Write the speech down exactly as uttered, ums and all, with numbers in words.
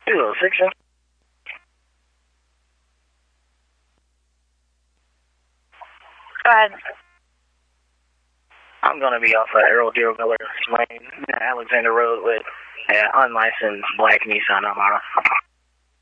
two oh six. Go ahead. I'm going to be off of Earl Deer Miller Lane, Alexander Road with an unlicensed black Nissan Armada.